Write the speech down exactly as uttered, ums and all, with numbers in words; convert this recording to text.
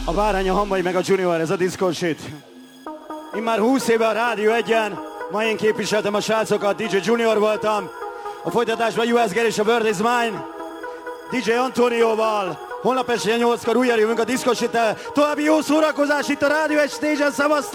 A Bárány, a Hamvai meg a Junior, ez a Disco Shit. Én már húsz éve a Rádió egyen, ma én képviseltem a srácokat, dé dzsé Junior voltam. A folytatásban u es Gary és a World is Mine. dé dzsé Antonióval. Holnap este nyolckor újra jövünk a Disco Shit-tel. További jó szórakozás itt a Rádió egy stage-en, szevasztok!